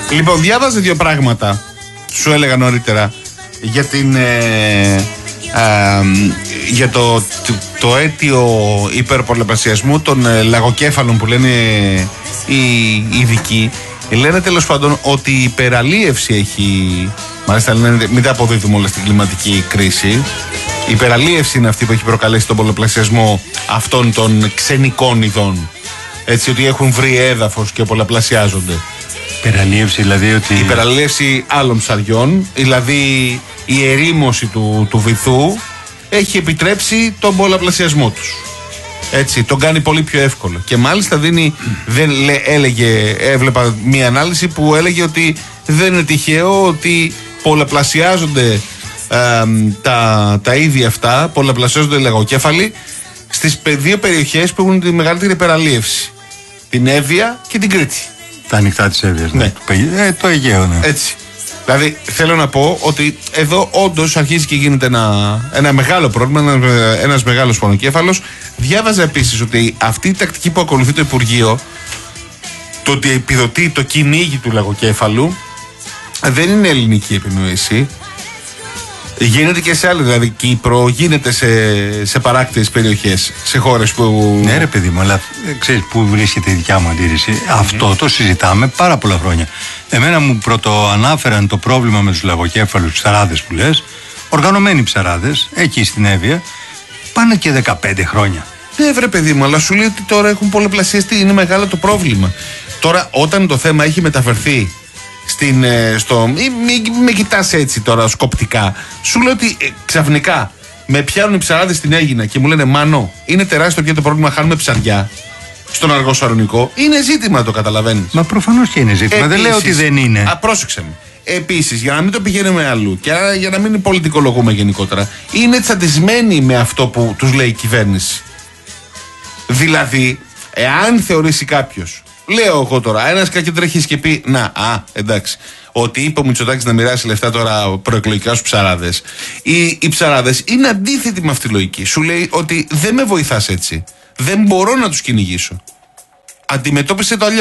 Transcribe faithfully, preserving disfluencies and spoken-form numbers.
Λοιπόν, διάβαζε δύο πράγματα. Σου έλεγα νωρίτερα για την. Ε, ε, για το, το, το αίτιο υπερπολαπλασιασμού των ε, λαγοκέφαλων που λένε οι ειδικοί. Λένε τέλος πάντων ότι η υπεραλίευση έχει. Μάλιστα λένε μην τα αποδίδουμε όλα στην κλιματική κρίση. Η υπεραλίευση είναι αυτή που έχει προκαλέσει τον πολλαπλασιασμό αυτών των ξενικών ειδών. Έτσι, ότι έχουν βρει έδαφος και πολλαπλασιάζονται. Υπεραλίευση δηλαδή ότι. Η υπεραλίευση άλλων ψαριών, δηλαδή η ερήμωση του, του βυθού έχει επιτρέψει τον πολλαπλασιασμό τους. Έτσι, τον κάνει πολύ πιο εύκολο. Και μάλιστα δίνει, δεν λέ, έλεγε, έβλεπα μία ανάλυση που έλεγε ότι δεν είναι τυχαίο ότι πολλαπλασιάζονται ε, τα, τα είδη αυτά, πολλαπλασιάζονται οι λαγοκέφαλοι στις δύο περιοχές που έχουν τη μεγαλύτερη υπεραλίευση. Την Εύβοια και την Κρήτη. Τα ανοιχτά της Εύβοιας, ναι. ναι. Ε, το Αιγαίο, ναι. Έτσι. Δηλαδή θέλω να πω ότι εδώ όντως αρχίζει και γίνεται ένα, ένα μεγάλο πρόβλημα, ένα, ένας μεγάλος πονοκέφαλος. Διάβαζα επίσης ότι αυτή η τακτική που ακολουθεί το Υπουργείο, το ότι επιδοτεί το κυνήγι του λαγοκέφαλου, δεν είναι ελληνική επινοήση. Γίνεται και σε άλλες, δηλαδή Κύπρο, γίνεται σε, σε παράκτιες περιοχές, σε χώρες που. Ναι, ρε παιδί μου, αλλά ξέρεις πού βρίσκεται η δικιά μου αντίρρηση. Mm-hmm. Αυτό το συζητάμε πάρα πολλά χρόνια. Εμένα μου πρωτοανάφεραν το πρόβλημα με τους λαγοκέφαλους, τους ψαράδες που λες, οργανωμένοι ψαράδες, εκεί στην Εύβοια, πάνε και δεκαπέντε χρόνια. Ναι, βρε παιδί μου, αλλά σου λέει ότι τώρα έχουν πολλαπλασιαστεί, είναι μεγάλο το πρόβλημα. Τώρα, όταν το θέμα έχει μεταφερθεί. Στην, στο, μην με κοιτάς έτσι τώρα σκοπτικά. Σου λέω ότι ε, ξαφνικά με πιάνουν οι ψαράδες στην Αίγινα και μου λένε Μάνο, είναι τεράστιο πια το πρόβλημα, χάνουμε ψαριά στον Αργό Σαλονικό. Είναι ζήτημα, το καταλαβαίνεις. Μα προφανώς και είναι ζήτημα. Επίσης, δεν λέω ότι δεν είναι. Α, πρόσεξε με. Επίσης, για να μην το πηγαίνουμε αλλού και για να μην πολιτικολογούμε γενικότερα, είναι τσαντισμένοι με αυτό που τους λέει η κυβέρνηση. Δηλαδή, εάν θεωρήσει κάποιος. Λέω εγώ τώρα, ένας κακεντρέχει και πει, να, α, εντάξει, ότι είπε ο Μητσοτάκης να μοιράσει λεφτά τώρα προεκλογικά στους ψαράδες. Οι, οι ψαράδες είναι αντίθετοι με αυτή τη λογική. Σου λέει ότι δεν με βοηθάς έτσι. Δεν μπορώ να τους κυνηγήσω. Αντιμετώπισε το αλλιώς.